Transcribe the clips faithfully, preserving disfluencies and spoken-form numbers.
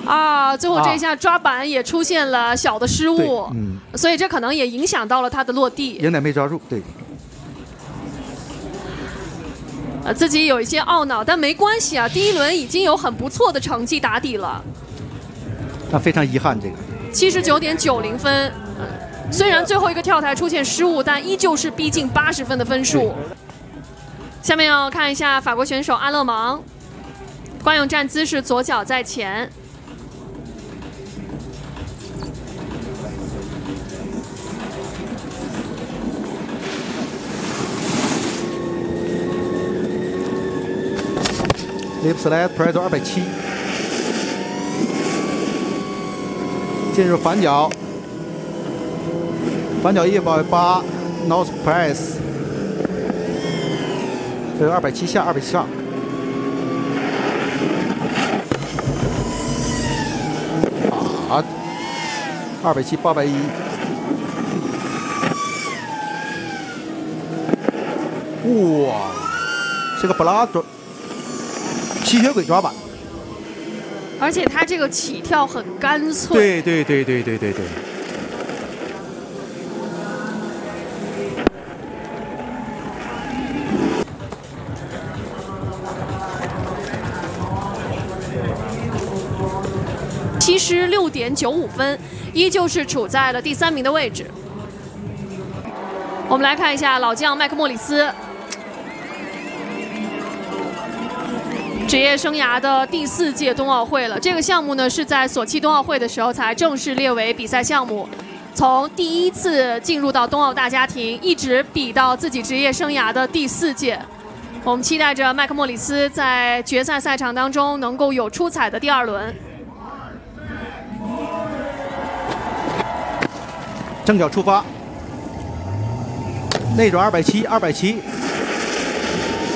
啊，最后这一下抓板也出现了小的失误， 嗯， 所以这可能也影响到了他的落地。 赢点没抓住，对。 呃，自己有一些懊恼，但没关系啊，第一轮已经有很不错的成绩打底了。 那非常遗憾，这个七十九点九零分，呃，虽然最后一个跳台出现失误，但依旧是逼近八十分的分数。下面要看一下法国选手阿勒芒，惯用站姿是左脚在前。 Lip slide Prado 二百七，进入反脚，反脚一百八 ，nose press， 这个二百七下，二百七上，啊，二百七八百一，哇，这个布拉多。吸血鬼抓板， 而且他这个起跳很干脆。 对对对对对对对。 七十六点九五分，依旧是处在了第三名的位置。我们来看一下老将麦克莫里斯。职业生涯的第四届冬奥会了，这个项目呢是在索契冬奥会的时候才正式列为比赛项目。从第一次进入到冬奥大家庭，一直比到自己职业生涯的第四届。我们期待着麦克莫里斯在决赛赛场当中能够有出彩的第二轮。 正脚出发，内转二百七，二百七。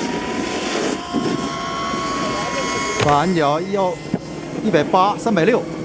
反脚要一百八，三百六。